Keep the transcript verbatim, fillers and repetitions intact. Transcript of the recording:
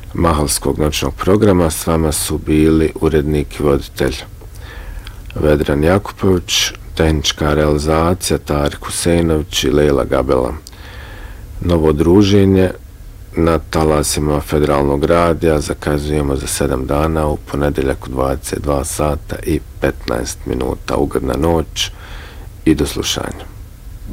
Mahalskog noćnog programa. S vama su bili urednik i voditelj Vedran Jakupović, tehnička realizacija Tarik Husejnović i Lejla Gabela. Novo druženje na talasima Federalnog radija zakazujemo za sedam dana u ponedjeljak u dvadeset dva sata i petnaest minuta. Ugodna noć i do slušanja.